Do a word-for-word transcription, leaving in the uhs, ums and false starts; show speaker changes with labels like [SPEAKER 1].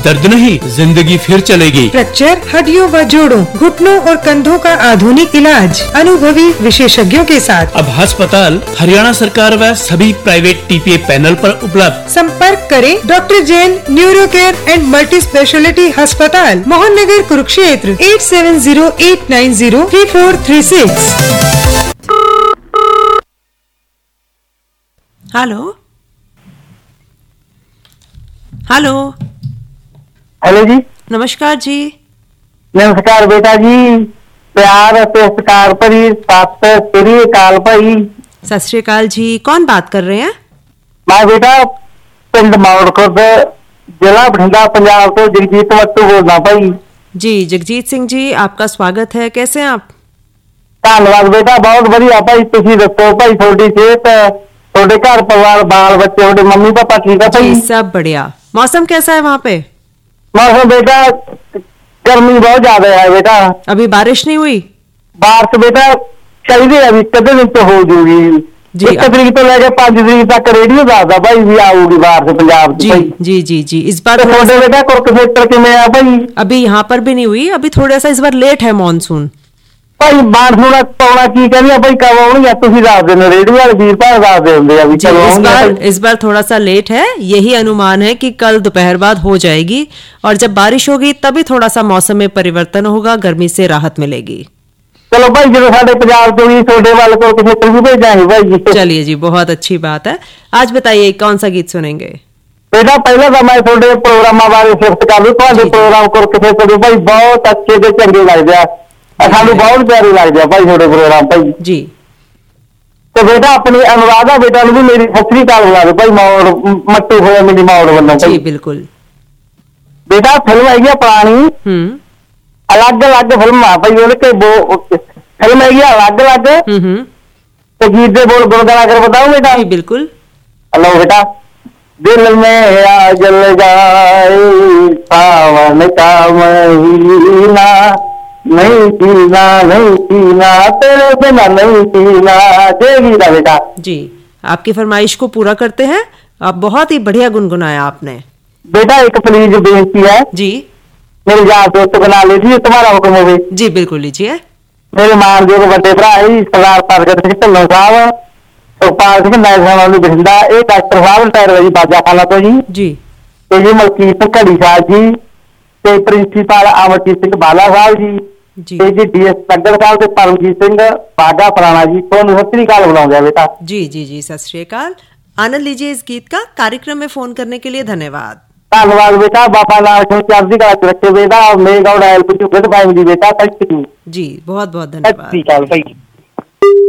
[SPEAKER 1] दर्द नहीं, जिंदगी फिर चलेगी।
[SPEAKER 2] फ्रैक्चर, हड्डियों व जोड़ों, घुटनों और कंधों का आधुनिक इलाज अनुभवी विशेषज्ञों के साथ।
[SPEAKER 1] अब अस्पताल हरियाणा सरकार व सभी प्राइवेट टीपीए पैनल पर उपलब्ध।
[SPEAKER 2] संपर्क करें doctor Jain neuro care and multi speciality अस्पताल, Mohan Nagar, Kurukshetra, eight seven zero eight nine zero three four three six.
[SPEAKER 3] Hello hello
[SPEAKER 4] hello जी,
[SPEAKER 3] नमस्कार जी।
[SPEAKER 4] नमस्कार बेटा जी, प्यार से सत्कार भरी सत श्री अकाल भाई।
[SPEAKER 3] सत श्री अकाल जी, कौन बात कर रहे हैं?
[SPEAKER 4] मैं बेटा पिंड मौड़खुर्द, जिला बठिंडा, पंजाब तो जगजीत मट्टू बोलना भाई।
[SPEAKER 3] जी जगजीत सिंह जी, आपका स्वागत है। कैसे हैं आप?
[SPEAKER 4] धन्यवाद बेटा, बहुत बढ़िया भाई। तुसी दसो भाई, थोड़ी सेहत, थोड़े घर परिवार, बाल बच्चे, थोड़े मम्मी पापा ठीक है भाई?
[SPEAKER 3] जी सब बढ़िया। मौसम कैसा है वहाँ पे?
[SPEAKER 4] मौसम बेटा गर्मी बहुत ज्यादा है बेटा।
[SPEAKER 3] अभी बारिश नहीं हुई?
[SPEAKER 4] बारिश बेटा चाहिए अभी कदे दिन तो हो जाएगी जी। एक तरीक तो लेके पांच तरीक तक रेडियो दादा भाई भी आऊगी बाहर से पंजाब
[SPEAKER 3] जी जी जी जी इस बार
[SPEAKER 4] तो थोड़े बेटा कुरुक्षेत्र के में आ भाई।
[SPEAKER 3] अभी यहाँ पर भी नहीं हुई, अभी थोड़ा सा इस बार लेट है मॉनसून
[SPEAKER 4] भाई। मानसून पौना की कहनी भाई कब आउणगी, तुसीं दस दिन रेडियो वाले वीर भाई दस दे हुंदे आ भी चलो
[SPEAKER 3] इस बार इस बार थोड़ा सा लेट है। यही अनुमान है कि कल दोपहर बाद हो जाएगी और जब बारिश होगी तभी थोड़ा सा मौसम में परिवर्तन होगा, गर्मी से राहत मिलेगी।
[SPEAKER 4] चलो भाई, जो साढ़े पंजाब तो भी छोटे वाले को कुरुक्षेत्र भी भेजांगे भाई।
[SPEAKER 3] चलिए जी, बहुत अच्छी बात है। आज बताइए कौन सा गीत सुनेंगे?
[SPEAKER 4] बेटा पहले तो मैं थोड़े प्रोग्रामां बारे शिफ्ट कर दूं। तुहाडे प्रोग्राम कुरुक्षेत्र भाई बहुत अच्छे ते चंगे लगदे आ, सानू बहुत प्यारे लगदे आ भाई थोड़े प्रोग्राम भाई
[SPEAKER 3] जी।
[SPEAKER 4] तो बेटा अपनी अनुराधा बेटा ने भी मेरी सत श्री अकाल बुला दो भाई, मौड़ मट्टू होया मेरी मौड़ बन्नो
[SPEAKER 3] जी बिल्कुल।
[SPEAKER 4] बेटा फिल्म आई है पुरानी,
[SPEAKER 3] हम्म
[SPEAKER 4] अलग अलग फिल्म आ भाई, ਉਹਦੇ फिल्म है अलग अलग। तो गीत दे बोल गुनगुना कर बताओ बेटा?
[SPEAKER 3] जी बिल्कुल।
[SPEAKER 4] हेलो बेटा। दिल में आ जल जाए सावन का महीना, नहीं पीना नहीं पीना तेरे बिना नहीं पीना। जय गीता बेटा।
[SPEAKER 3] जी आपकी फरमाइश को पूरा करते हैं। आप बहुत ही बढ़िया गुनगुनाया आपने
[SPEAKER 4] बेटा। एक प्लीज बेनती है
[SPEAKER 3] जी,
[SPEAKER 4] मेरी यार दोस्त बना लीजिए, तुम्हारा हुक्म होवे।
[SPEAKER 3] जी बिल्कुल लीजिए।
[SPEAKER 4] मेरे मानयोग बड़े भरा सरदार प्रगट सिंह ढिल्लों साहब, सुखपाल सिंह नायक बठिंडा, ये डॉक्टर साहब रिटायर जी बाजा खाना तो जी
[SPEAKER 3] जी
[SPEAKER 4] तो जी मलकीत घड़ी साहब जी, ते प्रिंसीपल अमरजीत सिंह बाला साहब जी,
[SPEAKER 3] जी
[SPEAKER 4] ते जी डी एस तगड़ साहब ते परमजीत सिंह बागा पुराना जी तो सत श्री अकाल बुलाऊंगा बेटा।
[SPEAKER 3] जी जी जी सत श्री अकाल। आनंद लीजिए इस गीत का। कार्यक्रम में फोन करने के लिए धन्यवाद।
[SPEAKER 4] धन्यवाद बेटा। बाबा नाम चर्दी कला रखे बेटा, मेघ और फैमिली बेटा। थैंक यू
[SPEAKER 3] जी, बहुत बहुत धन्यवाद।
[SPEAKER 4] सत श्री अकाल भाई।